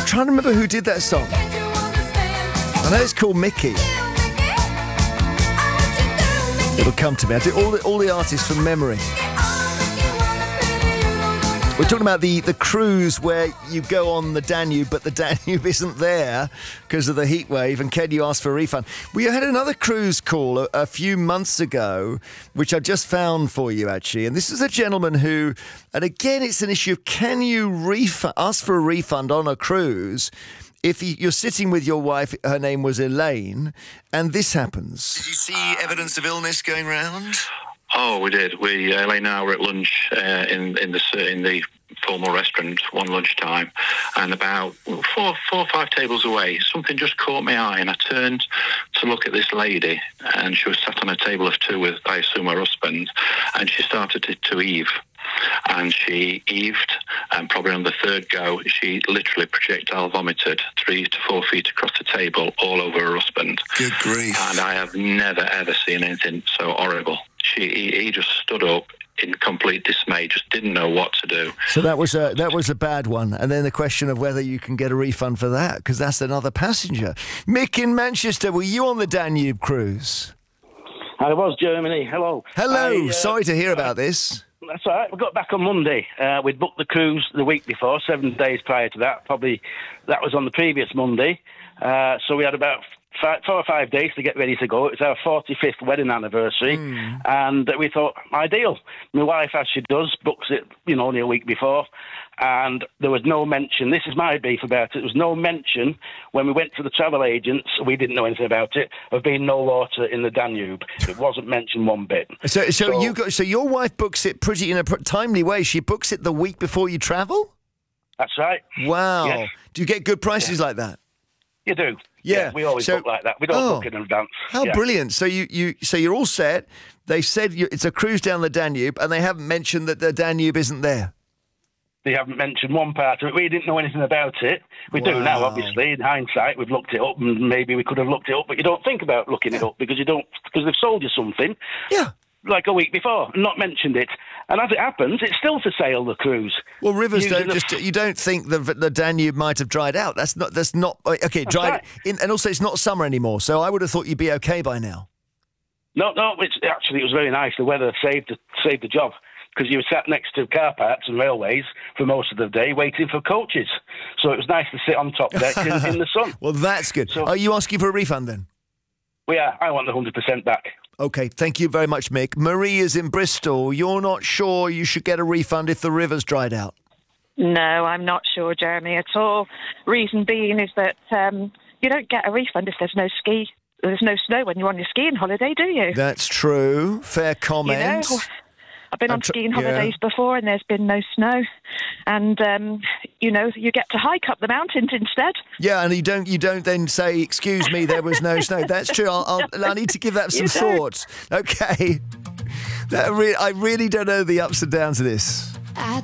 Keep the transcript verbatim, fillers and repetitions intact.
trying to remember who did that song. I know it's called Mickey. It'll come to me. I do all the, all the artists from memory. We're talking about the, the cruise where you go on the Danube, but the Danube isn't there because of the heat wave, and Ken, you asked for a refund. We had another cruise call a, a few months ago, which I just found for you, actually. And this is a gentleman who, and again, it's an issue of can you refund, ask for a refund on a cruise if you're sitting with your wife, her name was Elaine, and this happens. Did you see evidence of illness going round? Oh, we did. We uh, Elaine and I were at lunch uh, in in the in the formal restaurant one lunchtime, and about four four or five tables away, something just caught my eye, and I turned to look at this lady, and she was sat on a table of two with, I assume, her husband, and she started to, to heave. And she heaved, and probably on the third go, she literally projectile vomited three to four feet across the table all over her husband. Good grief. And I have never, ever seen anything so horrible. She, he, he just stood up in complete dismay, just didn't know what to do. So that was a that was a bad one. And then the question of whether you can get a refund for that, because that's another passenger. Mick in Manchester, were you on the Danube cruise? I was, Germany. Hello. Hello. I, uh, Sorry to hear about this. That's all right. We got back on Monday. Uh, we'd booked the cruise the week before, seven days prior to that. Probably that was on the previous Monday. Uh, so we had about five, four or five days to get ready to go. It was our forty-fifth wedding anniversary, mm. and we thought, ideal. My wife, as she does, books it, you know, only a week before, and there was no mention. This is my beef about it. There was no mention when we went to the travel agents. We didn't know anything about it. Of being no water in the Danube. It wasn't mentioned one bit. So, so, so you got so your wife books it pretty in a timely way. She books it the week before you travel. That's right. Wow. Yes. Do you get good prices yeah. like that? You do. Yeah. yeah we always so, book like that. We don't oh, book in advance. How yeah. brilliant. So you, you so you're all set. They said you, it's a cruise down the Danube, and they haven't mentioned that the Danube isn't there. They haven't mentioned one part of it. We didn't know anything about it. We wow. do now, obviously. In hindsight, we've looked it up, and maybe we could have looked it up, but you don't think about looking yeah. it up because you don't because they've sold you something. Yeah. Like a week before, and not mentioned it. And as it happens, it's still for sale, the cruise. Well, rivers Using don't just... You don't think the the Danube might have dried out. That's not... That's not... Okay, that's dried... Right. In, and also, it's not summer anymore, so I would have thought you'd be okay by now. No, no, it's, actually, it was very nice. The weather saved, saved the job, because you were sat next to car parks and railways for most of the day waiting for coaches. So it was nice to sit on top deck in, in the sun. Well, that's good. So, are you asking for a refund, then? We are. I want the one hundred percent back. OK, thank you very much, Mick. Marie is in Bristol. You're not sure you should get a refund if the river's dried out? No, I'm not sure, Jeremy, at all. Reason being is that um, you don't get a refund if there's no ski. There's no snow when you're on your skiing holiday, do you? That's true. Fair comment. You know, I've been on tr- skiing holidays yeah. before and there's been no snow. And, um, you know, you get to hike up the mountains instead. Yeah, and you don't you don't then say, excuse me, there was no snow. That's true. I'll, I'll, I need to give that some thought. OK. That re- I really don't know the ups and downs of this.